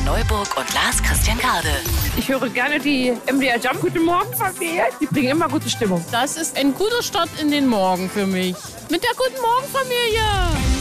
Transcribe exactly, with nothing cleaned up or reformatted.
Neuburg und Lars Christian Garde. Ich höre gerne die M D R Jump. Guten Morgen, Familie. Die bringen immer gute Stimmung. Das ist ein guter Start in den Morgen für mich. Mit der Guten Morgen, Familie.